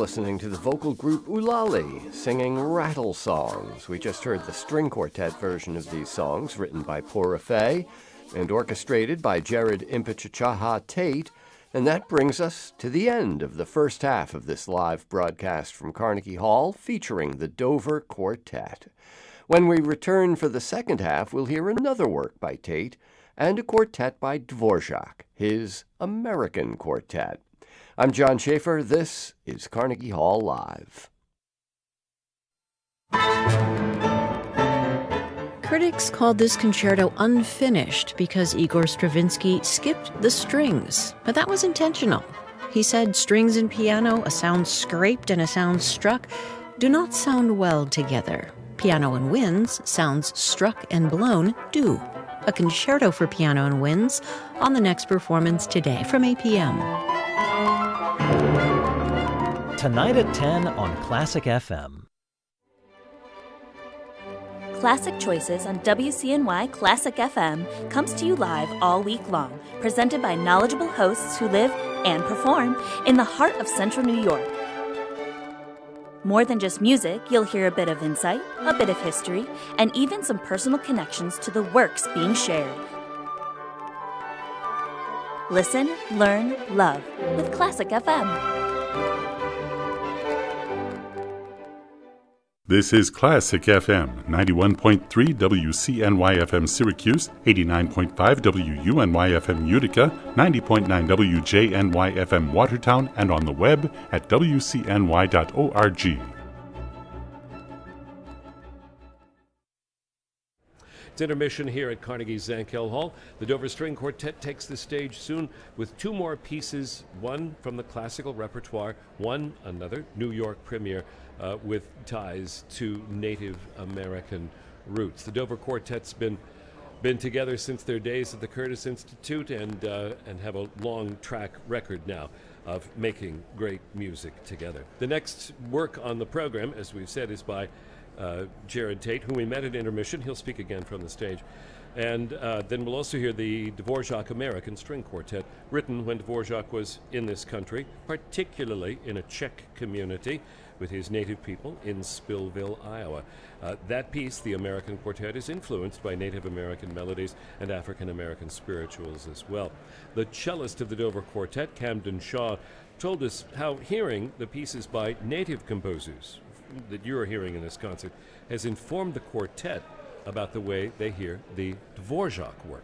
listening to the vocal group Ulali singing Rattle Songs. We just heard the string quartet version of these songs, written by Pura Fay and orchestrated by Jared Impichachaha Tate. And that brings us to the end of the first half of this live broadcast from Carnegie Hall, featuring the Dover Quartet. When we return for the second half, we'll hear another work by Tate and a quartet by Dvorak, his American Quartet. I'm John Schaefer. This is Carnegie Hall Live. Critics called this concerto unfinished because Igor Stravinsky skipped the strings, but that was intentional. He said strings and piano, a sound scraped and a sound struck, do not sound well together. Piano and winds, sounds struck and blown, do. A concerto for piano and winds on the next performance today from 8 p.m. Tonight at 10 on Classic FM. Classic Choices on WCNY Classic FM comes to you live all week long, presented by knowledgeable hosts who live and perform in the heart of Central New York. More than just music, you'll hear a bit of insight, a bit of history, and even some personal connections to the works being shared. Listen, learn, love with Classic FM. This is Classic FM, 91.3 WCNY-FM Syracuse, 89.5 WUNY-FM Utica, 90.9 WJNY-FM Watertown, and on the web at wcny.org. It's intermission here at Carnegie's Zankel Hall. The Dover String Quartet takes the stage soon with two more pieces, one from the classical repertoire, another New York premiere with ties to Native American roots. The Dover Quartet's been together since their days at the Curtis Institute and have a long track record now of making great music together. The next work on the program, as we've said, is by Jared Tate, whom we met at intermission. He'll speak again from the stage. And then we'll also hear the Dvorak American String Quartet, written when Dvorak was in this country, particularly in a Czech community with his native people in Spillville, Iowa. That piece, the American Quartet, is influenced by Native American melodies and African American spirituals as well. The cellist of the Dover Quartet, Camden Shaw, told us how hearing the pieces by native composers that you're hearing in this concert has informed the quartet about the way they hear the Dvorak work.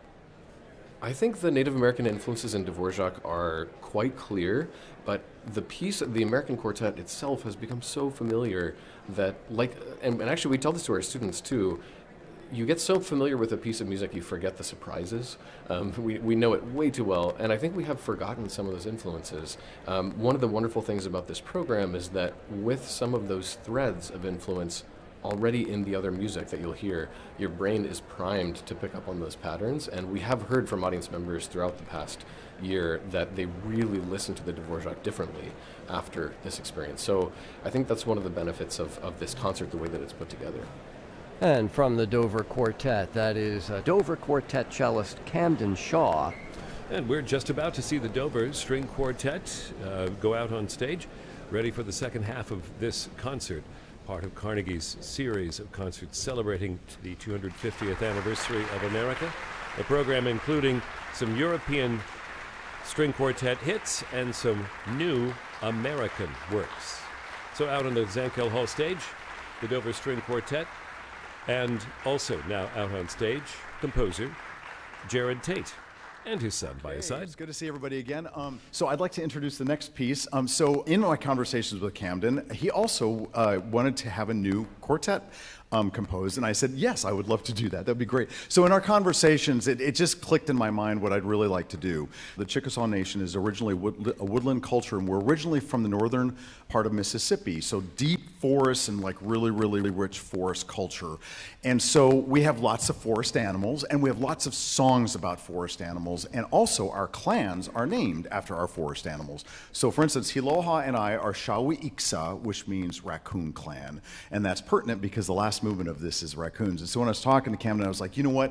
I think the Native American influences in Dvorak are quite clear, but the piece, the American Quartet itself, has become so familiar that, and actually we tell this to our students too, you get so familiar with a piece of music you forget the surprises. We know it way too well, and I think we have forgotten some of those influences. One of the wonderful things about this program is that with some of those threads of influence already in the other music that you'll hear, your brain is primed to pick up on those patterns, and we have heard from audience members throughout the past year that they really listen to the Dvorak differently after this experience. So I think that's one of the benefits of this concert, the way that it's put together. And from the Dover Quartet, that is Dover Quartet cellist Camden Shaw. And we're just about to see the Dover String Quartet go out on stage, ready for the second half of this concert, part of Carnegie's series of concerts celebrating the 250th anniversary of America, a program including some European string quartet hits and some new American works. So out on the Zankel Hall stage, the Dover String Quartet, and also now out on stage, composer Jared Tate and his son by his side. It's good to see everybody again. So I'd like to introduce the next piece. So in my conversations with Camden, he also wanted to have a new quartet composed, and I said, yes, I would love to do that. That'd be great. So in our conversations, it just clicked in my mind what I'd really like to do. The Chickasaw Nation is originally a woodland culture, and we're originally from the northern part of Mississippi, so deep forests and like really, really rich forest culture. And so we have lots of forest animals, and we have lots of songs about forest animals, and also our clans are named after our forest animals. So for instance, Hiloha and I are Shawi-Iksa, which means raccoon clan, and that's pertinent because the last movement of this is raccoons. And so when I was talking to Camden, I was like, you know what?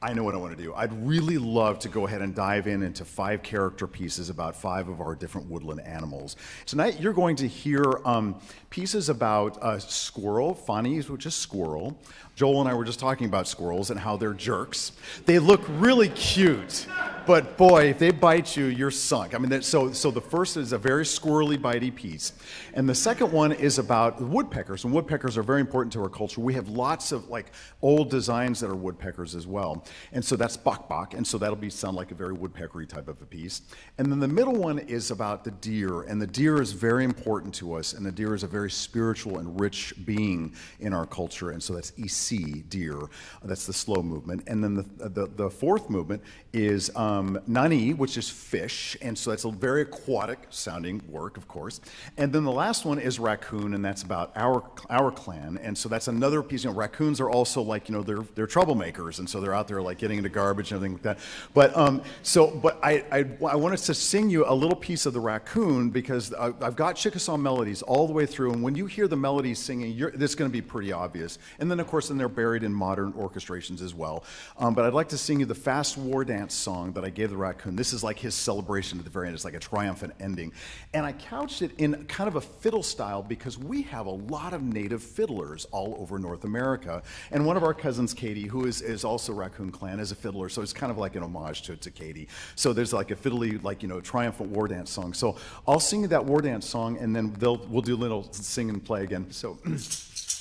I know what I want to do. I'd really love to go ahead and dive into 5 character pieces about 5 of our different woodland animals. Tonight you're going to hear pieces about squirrel, Fanny, which is squirrel. Joel and I were just talking about squirrels and how they're jerks. They look really cute, but boy, if they bite you, you're sunk. I mean, so the first is a very squirrely, bitey piece. And the second one is about woodpeckers, and woodpeckers are very important to our culture. We have lots of like old designs that are woodpeckers as well. And so that's bok bok, and so that'll sound like a very woodpeckery type of a piece. And then the middle one is about the deer, and the deer is very important to us, and the deer is a very spiritual and rich being in our culture, and so that's EC, deer. That's the slow movement. And then the fourth movement is nani, which is fish, and so that's a very aquatic sounding work, of course. And then the last one is raccoon, and that's about our clan, and so that's another piece. You know, raccoons are also like, you know, they're troublemakers, and so they're out there like getting into garbage and everything like that. But I wanted to sing you a little piece of the raccoon because I've got Chickasaw melodies all the way through, and when you hear the melodies singing, it's going to be pretty obvious. And then of course, they're buried in modern orchestrations as well. But I'd like to sing you the fast war dance song that I gave the raccoon. This is like his celebration at the very end. It's like a triumphant ending. And I couched it in kind of a fiddle style because we have a lot of native fiddlers all over North America. And one of our cousins, Katie, who is also Raccoon Clan, is a fiddler. So it's kind of like an homage to Katie. So there's like a fiddly, like, you know, triumphant war dance song. So I'll sing you that war dance song, and then we'll do a little sing and play again. So...